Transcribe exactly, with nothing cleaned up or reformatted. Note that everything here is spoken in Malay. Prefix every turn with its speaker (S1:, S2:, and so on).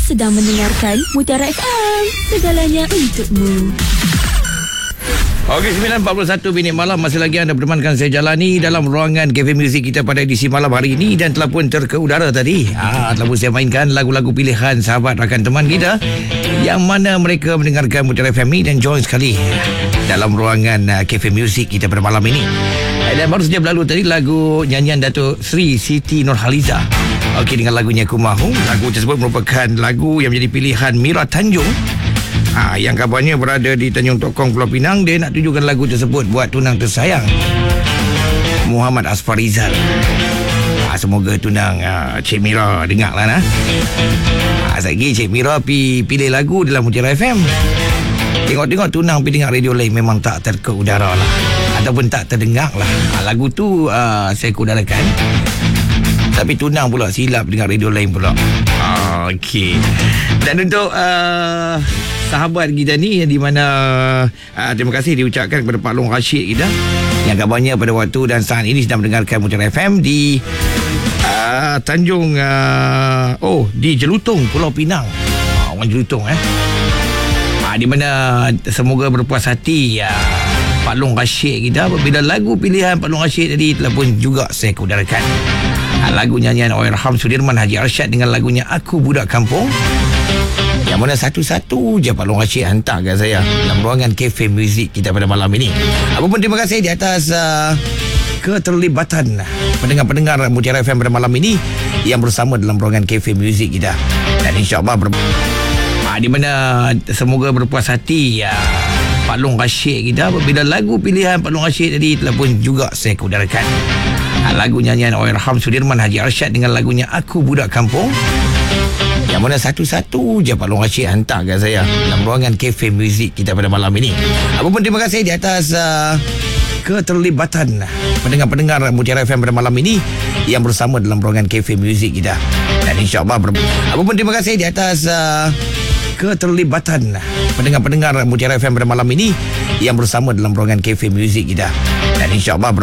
S1: sedang mendengarkan Mutiara F M. Segalanya untukmu.
S2: Okey, sembilan empat puluh satu minit malam. Masih lagi anda bertemankan saya Jalani dalam ruangan Cafe Music kita pada edisi malam hari ini. Dan telah pun terkeudara tadi, ah, telah pun saya mainkan lagu-lagu pilihan sahabat rakan teman kita, yang mana mereka mendengarkan Mutiara F M ini dan join sekali dalam ruangan uh, Cafe Music kita pada malam ini. Dan baru saja berlalu tadi lagu nyanyian Datuk Sri Siti Nurhaliza, okey, dengan lagunya Aku Mahu. Lagu tersebut merupakan lagu yang menjadi pilihan Mira Tanjung, ha, yang kabarnya berada di Tanjung Tokong, Pulau Pinang. Dia nak tujukan lagu tersebut buat tunang tersayang Muhammad Asfarizal. ha, Semoga tunang ha, Cik Mira dengar lah. Nah. Ha, lagi Cik Mira pi pilih lagu dalam Mutiara F M. Tengok-tengok tunang pi dengar radio lain memang tak terkeudara lah, ataupun tak terdengar lah. ha, Lagu tu uh, saya keudarakan, tapi tunang pula silap dengar radio lain pula. ah, Okey. Dan untuk uh, sahabat kita ni, di mana uh, terima kasih diucapkan kepada Pak Long Rashid kita, yang kabarnya pada waktu dan saat ini sedang mendengarkan Mutiara F M di uh, Tanjung uh, Oh di Jelutong, Pulau Pinang. uh, Orang Jelutong eh uh, di mana semoga berpuas hati uh, Pak Long Rashid kita apabila lagu pilihan Pak Long Rashid tadi telah pun juga saya keudarakan. uh, Lagu nyanyian Allahyarham Sudirman Haji Arsyad dengan lagunya Aku Budak Kampung, yang mana satu-satu je Pak Long Rashid hantar kat saya dalam ruangan Cafe Music kita pada malam ini. Apapun terima kasih di atas uh, keterlibatan pendengar-pendengar Mutiara F M pada malam ini yang bersama dalam ruangan Cafe Music kita. Dan insyaAllah ber- ha, di mana semoga berpuas hati ya, Pak Long Rashid kita apabila lagu pilihan Pak Long Rashid tadi telah pun juga saya keudarakan. ha, Lagu nyanyian Allahyarham Sudirman Haji Arsyad dengan lagunya Aku Budak Kampung, yang mana satu-satu je Pak Long Rashid hantar kat saya dalam ruangan Cafe Music kita pada malam ini. Apapun terima kasih di atas uh, keterlibatan pendengar-pendengar Mutiara F M pada malam ini yang bersama dalam ruangan Cafe Music kita. Dan insyaAllah ber- apapun terima kasih di atas uh, keterlibatan pendengar-pendengar Mutiara F M pada malam ini yang bersama dalam ruangan Cafe Music kita. Dan insyaAllah ber-